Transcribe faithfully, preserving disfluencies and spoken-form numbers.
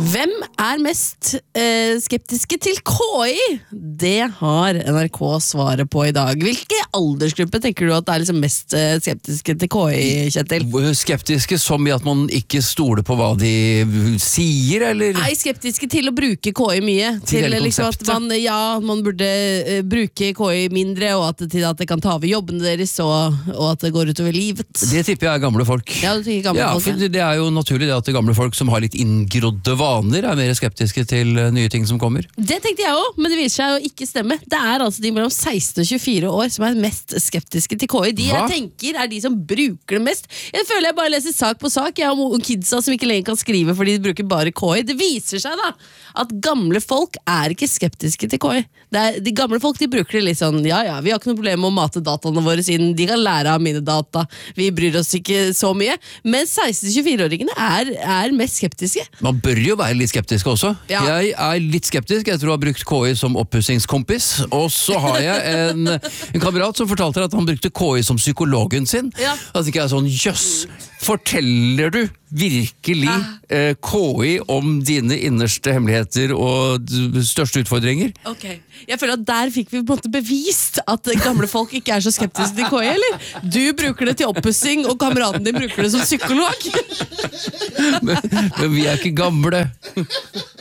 Hvem er mest eh, skeptiske til K I? Det har N R K svaret på i dag. Hvilke aldersgruppe tenker du at er liksom mest eh, skeptiske til K I, Kjetil? Skeptiske som i at man ikke stoler på hva de sier, eller? Nei, skeptiske til å bruke K I mye. Til Til hele liksom at konseptet. man, ja, man burde eh, bruke K I mindre, og at, til at det kan ta over jobbene deres, og, og at det går utover livet. Det tipper jeg er gamle folk. Ja, du tenker gamle Ja, folk, for ja. det det er jo naturlig det at det gamle folk som har litt inngrodde vaner er mer skeptiske til eh, nye ting som kommer. Det tenkte jeg også, men det viser seg å ikke stemme. Det er altså de mellom seksten og tjuefire år som er mest skeptiske til K I. De Hva? jeg tenker er de som bruker det mest. Jeg føler jeg bare leser sak på sak. Jeg har kidsa som ikke lenger kan skrive fordi de bruker bare K I. Det viser seg da at gamle folk er ikke skeptiske til K I. Det er, de gamle folk de bruker det litt sånn, ja ja, vi har ikke noe problem med å mate dataene våre siden de kan lære av mine data. Vi bryr oss ikke så mye. Men seksten til tjuefire-åringene er, er mest skeptiske. Man bør jo være litt skeptisk også. Ja. Jeg er litt skeptisk, jeg tror jeg har brukt K I som oppussingskompis, og så har jeg en, en kamerat som fortalte at han brukte K I som psykologen sin. Ja. Da tenker jeg sånn, jøss, forteller du virkelig eh, K I om dine innerste hemmeligheter og d- største utfordringer? Ok, jeg føler at der fikk vi på en måte bevist at gamle folk ikke er så skeptiske til K I, eller? Du bruker det til oppussing, og kameraten din bruker det som psykolog. Men, men vi er ikke gamle.